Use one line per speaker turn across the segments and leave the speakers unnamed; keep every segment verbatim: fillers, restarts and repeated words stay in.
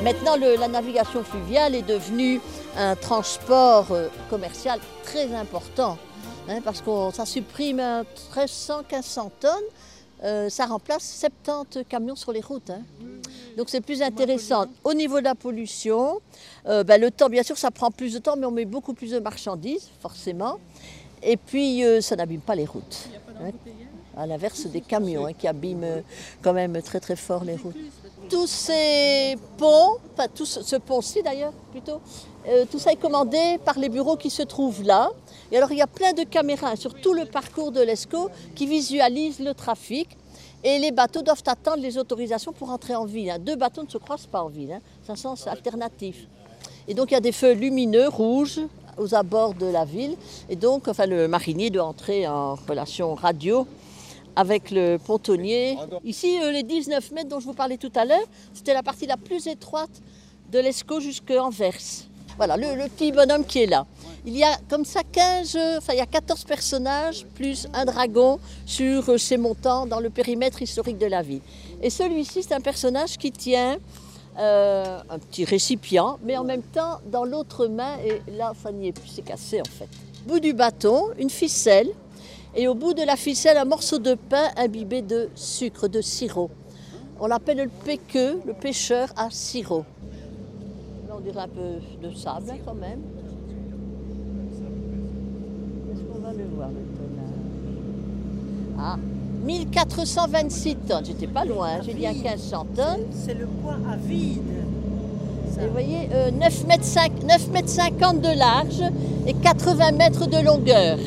Maintenant, le, la navigation fluviale est devenue un transport euh, commercial très important, hein, parce que ça supprime mille trois cents à mille cinq cents tonnes, euh, ça remplace soixante-dix camions sur les routes. Hein. Donc c'est plus intéressant. Au niveau de la pollution, euh, ben, le temps, bien sûr, ça prend plus de temps, mais on met beaucoup plus de marchandises, forcément. Et puis, euh, ça n'abîme pas les routes. Hein, à l'inverse des camions hein, qui abîment euh, quand même très très fort les routes. Tous ces ponts, enfin tout ce, ce pont-ci d'ailleurs plutôt, euh, tout ça est commandé par les bureaux qui se trouvent là. Et alors il y a plein de caméras sur tout le parcours de l'Escaut qui visualisent le trafic. Et les bateaux doivent attendre les autorisations pour entrer en ville. Hein. Deux bateaux ne se croisent pas en ville, hein. C'est un sens alternatif. Et donc il y a des feux lumineux rouges aux abords de la ville. Et donc enfin, le marinier doit entrer en relation radio avec le pontonnier. Ici, les dix-neuf mètres dont je vous parlais tout à l'heure, c'était la partie la plus étroite de l'Escaut jusqu'Anvers. Voilà, le, le petit bonhomme qui est là. Il y a comme ça quinze, enfin il y a quatorze personnages, plus un dragon sur ces montants dans le périmètre historique de la ville. Et celui-ci, c'est un personnage qui tient euh, un petit récipient, mais en même temps dans l'autre main, et là, ça n'y est plus, c'est cassé en fait. Au bout du bâton, une ficelle, et au bout de la ficelle, un morceau de pain imbibé de sucre, de sirop. On l'appelle le péqueux, le pêcheur à sirop. Là, on dirait un peu de sable hein, quand même. Est-ce qu'on va le voir, le tonnage? Ah, mille quatre cent vingt-six tonnes. J'étais pas loin, j'ai dit à quinze cents tonnes.
C'est le poids à vide.
Et vous voyez, euh, neuf mètres cinquante de large et quatre-vingts mètres de longueur.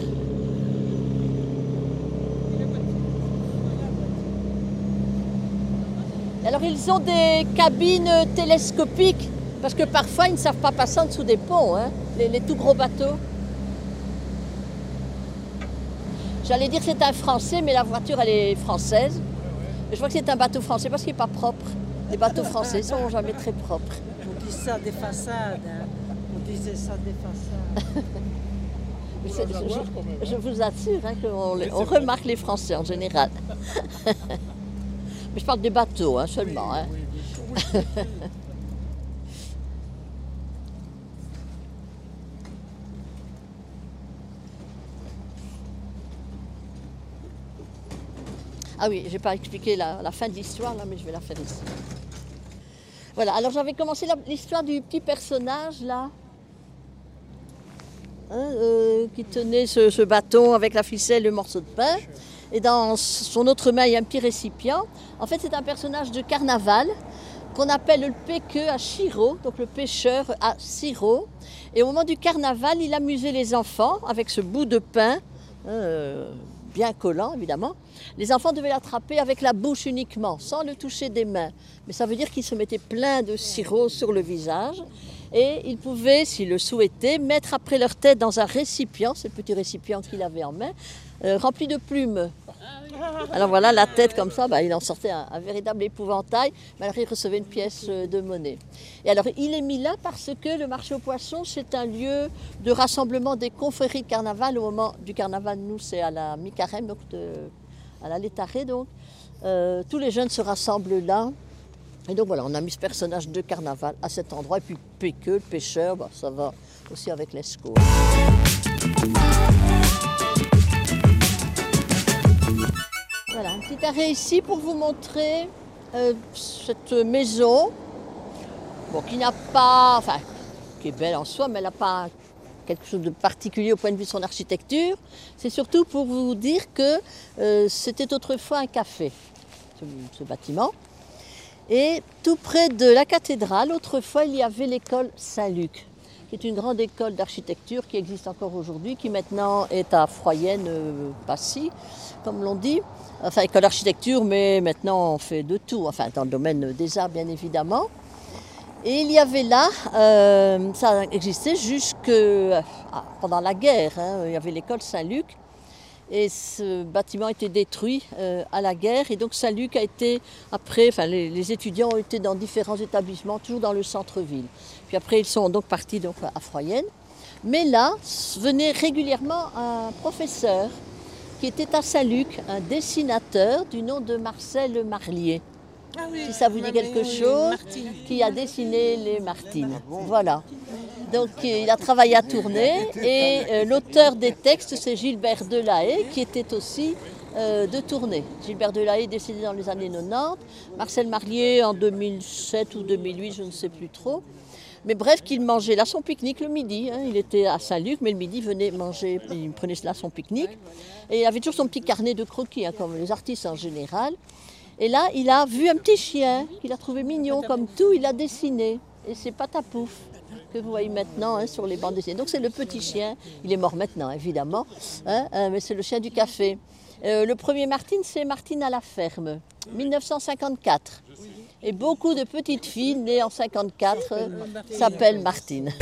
Alors ils ont des cabines télescopiques parce que parfois ils ne savent pas passer en dessous des ponts, hein, les, les tout gros bateaux. J'allais dire que c'est un Français, mais la voiture elle est française. Je vois que c'est un bateau français parce qu'il n'est pas propre. Les bateaux français ne sont jamais très propres.
On dit ça des façades, hein. On disait ça des façades.
je, je, je vous assure hein, qu'on on remarque les Français en général. Mais je parle des bateaux hein, seulement. Hein. Ah oui, je n'ai pas expliqué la, la fin de l'histoire, là, mais je vais la faire ici. Voilà, alors j'avais commencé l'histoire du petit personnage, là, hein, euh, qui tenait ce, ce bâton avec la ficelle, le morceau de pain. Et dans son autre main, il y a un petit récipient. En fait, c'est un personnage de carnaval qu'on appelle le péqueux à sirop, donc le pêcheur à sirop. Et au moment du carnaval, il amusait les enfants avec ce bout de pain, euh, bien collant évidemment. Les enfants devaient l'attraper avec la bouche uniquement, sans le toucher des mains. Mais ça veut dire qu'il se mettait plein de sirop sur le visage. Et ils pouvaient, s'ils le souhaitaient, mettre après leur tête dans un récipient, ce petit récipient qu'il avait en main, euh, rempli de plumes. Alors voilà, la tête comme ça, bah, il en sortait un, un véritable épouvantail, mais alors il recevait une pièce de monnaie. Et alors il est mis là parce que le marché aux poissons, c'est un lieu de rassemblement des confréries de carnaval. Au moment du carnaval, nous, c'est à la mi-carême, donc de, à la Létarée, donc. Euh, tous les jeunes se rassemblent là. Et donc voilà, on a mis ce personnage de carnaval à cet endroit. Et puis péqueux, le pêcheur, bah, ça va aussi avec l'Escaut. Voilà, un petit arrêt ici pour vous montrer euh, cette maison, bon, qui n'a pas, enfin, qui est belle en soi, mais elle n'a pas quelque chose de particulier au point de vue de son architecture. C'est surtout pour vous dire que euh, c'était autrefois un café, ce, ce bâtiment. Et tout près de la cathédrale, autrefois, il y avait l'école Saint-Luc, qui est une grande école d'architecture qui existe encore aujourd'hui, qui maintenant est à Froyenne, euh, Passy, comme l'on dit. Enfin, école d'architecture, mais maintenant on fait de tout, enfin dans le domaine des arts bien évidemment. Et il y avait là, euh, ça existait jusque euh, pendant la guerre, hein, il y avait l'école Saint-Luc. Et ce bâtiment a été détruit euh, à la guerre. Et donc Saint-Luc a été, après, enfin les, les étudiants ont été dans différents établissements, toujours dans le centre-ville. Puis après, ils sont donc partis donc, à Froyenne. Mais là, venait régulièrement un professeur qui était à Saint-Luc, un dessinateur du nom de Marcel Marlier.
Ah oui,
si ça vous dit quelque
oui,
chose,
Martine.
qui a dessiné les Martines. Voilà. Donc il a travaillé à Tournai et euh, l'auteur des textes, c'est Gilbert Delahaye, qui était aussi euh, de Tournai. Gilbert Delahaye est décédé dans les années quatre-vingt-dix, Marcel Marlier en deux mille sept ou deux mille huit, je ne sais plus trop. Mais bref, qu'il mangeait là son pique-nique le midi. Hein. Il était à Saint-Luc, mais le midi, il venait manger, il prenait là son pique-nique. Et il avait toujours son petit carnet de croquis, hein, comme les artistes en général. Et là, il a vu un petit chien qu'il a trouvé mignon, comme tout, il l'a dessiné. Et c'est Patapouf que vous voyez maintenant hein, sur les bandes dessinées. Donc c'est le petit chien, il est mort maintenant évidemment, hein, hein, mais c'est le chien du café. Euh, le premier Martine, c'est Martine à la ferme, mille neuf cent cinquante-quatre. Et beaucoup de petites filles nées en cinquante-quatre euh, s'appellent Martine.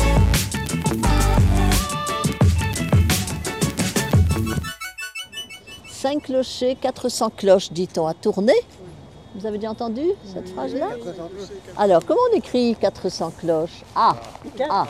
Cinq clochers, quatre cents cloches, dit-on, à Tournai. Vous avez déjà entendu cette phrase-là? Alors, comment on écrit quatre cents cloches? Ah, ah.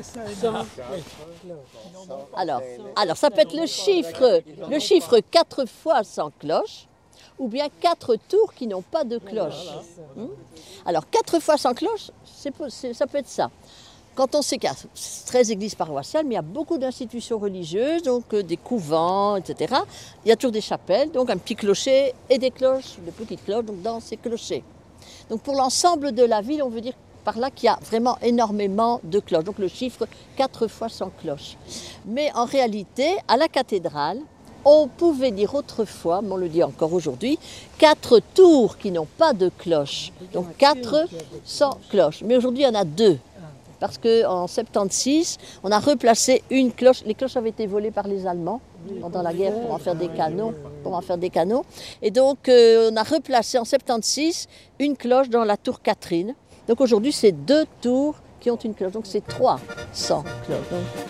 Alors, alors, ça peut être le chiffre, le chiffre quatre fois cent cloches, ou bien quatre tours qui n'ont pas de cloche. Hmm? Alors, quatre fois cent cloches, c'est, c'est, ça peut être ça. Quand on sait qu'il y a treize églises paroissiales, mais il y a beaucoup d'institutions religieuses, donc euh, des couvents, et cetera. Il y a toujours des chapelles, donc un petit clocher et des cloches, de petites cloches, donc dans ces clochers. Donc pour l'ensemble de la ville, on veut dire par là qu'il y a vraiment énormément de cloches. Donc le chiffre quatre fois cent cloches. Mais en réalité, à la cathédrale, on pouvait dire autrefois, mais on le dit encore aujourd'hui, quatre tours qui n'ont pas de cloche. Donc quatre cents cloches. Mais aujourd'hui, il y en a deux. Parce qu'en soixante-seize, on a replacé une cloche. Les cloches avaient été volées par les Allemands pendant la guerre pour en faire des canons. Pour en faire des canons. Et donc, euh, on a replacé en soixante-seize une cloche dans la tour Catherine. Donc aujourd'hui, c'est deux tours qui ont une cloche. Donc c'est trois cents cloches. Donc,